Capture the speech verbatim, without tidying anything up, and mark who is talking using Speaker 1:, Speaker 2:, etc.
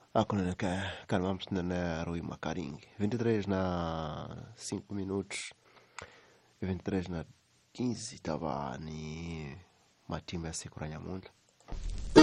Speaker 1: Ah, kuna calmamos na Rui Macaring. vinte e três na cinco minutos. vinte e três na quinze estava ni matimba ya siku Ranyamunla.